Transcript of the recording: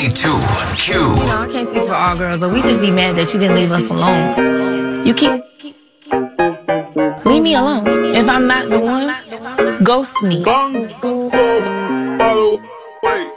92Q. I can't speak for all girls, but we just be mad that you didn't leave us alone. You keep... Leave me alone. If I'm not the one, ghost me. Wait.